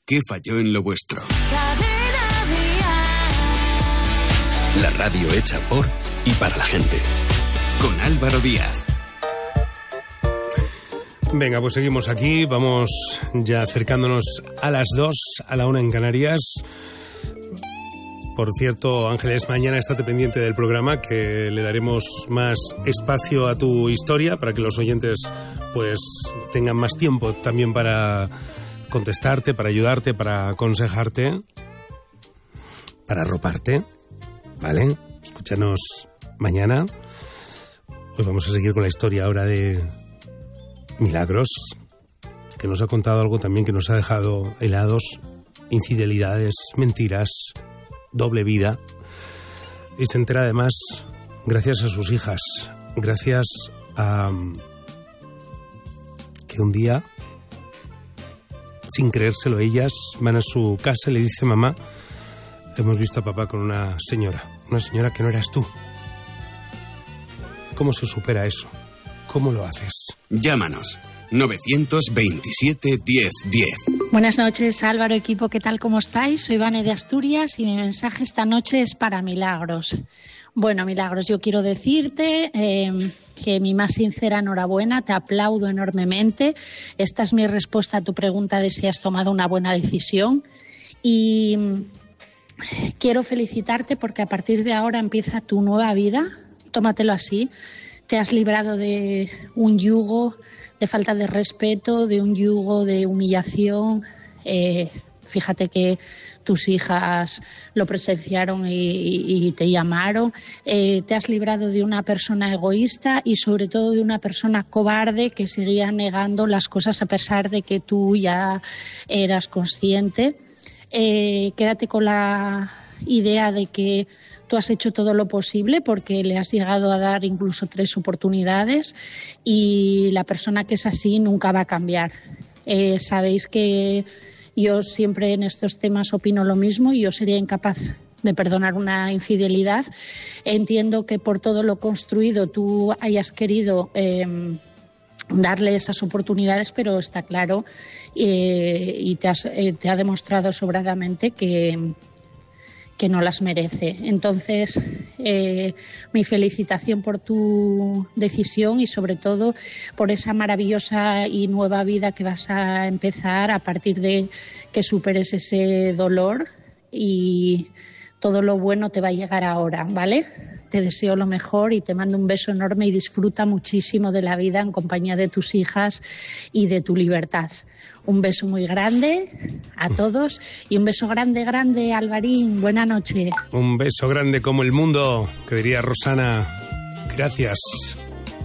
¿Qué falló en lo vuestro? La radio hecha por y para la gente. Con Álvaro Díaz. Venga, pues seguimos aquí. Vamos ya acercándonos a las 2, a la 1 en Canarias. Por cierto, Ángeles, mañana estate pendiente del programa, que le daremos más espacio a tu historia para que los oyentes pues tengan más tiempo también para contestarte, para ayudarte, para aconsejarte, para arroparte, ¿vale? Escúchanos mañana. Hoy vamos a seguir con la historia ahora de Milagros, que nos ha contado algo también que nos ha dejado helados: infidelidades, mentiras, doble vida. Y se entera además gracias a sus hijas, gracias a que un día, sin creérselo ellas, van a su casa y le dice: mamá, hemos visto a papá con una señora que no eras tú. ¿Cómo se supera eso? ¿Cómo lo haces? Llámanos 927 10 10. Buenas noches, Álvaro, equipo, ¿qué tal? ¿Cómo estáis? Soy Vane de Asturias y mi mensaje esta noche es para Milagros. Bueno, Milagros, yo quiero decirte que mi más sincera enhorabuena, te aplaudo enormemente. Esta es mi respuesta a tu pregunta de si has tomado una buena decisión. Y quiero felicitarte porque a partir de ahora empieza tu nueva vida, tómatelo así. Te has librado de un yugo de falta de respeto, de un yugo de humillación. Fíjate que tus hijas lo presenciaron y te llamaron. Te has librado de una persona egoísta y sobre todo de una persona cobarde que seguía negando las cosas a pesar de que tú ya eras consciente. Quédate con la idea de que tú has hecho todo lo posible porque le has llegado a dar incluso 3 oportunidades y la persona que es así nunca va a cambiar. Sabéis que yo siempre en estos temas opino lo mismo y yo sería incapaz de perdonar una infidelidad. Entiendo que por todo lo construido tú hayas querido darle esas oportunidades, pero está claro y te ha demostrado sobradamente que no las merece. Entonces, mi felicitación por tu decisión y sobre todo por esa maravillosa y nueva vida que vas a empezar a partir de que superes ese dolor, y todo lo bueno te va a llegar ahora, ¿vale? Te deseo lo mejor y te mando un beso enorme y disfruta muchísimo de la vida en compañía de tus hijas y de tu libertad. Un beso muy grande a todos y un beso grande, grande, Alvarín. Buena noche. Un beso grande como el mundo, que diría Rosana. Gracias.